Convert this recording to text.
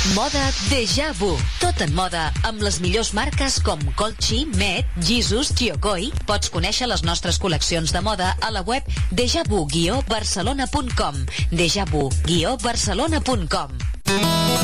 Moda Déjà Vu. Tot en moda, amb les millors marques com Colchi, Met, Jesus, Chiokoi. Pots conèixer les nostres col·leccions de moda a la web dejavu-barcelona.com. dejavu-barcelona.com.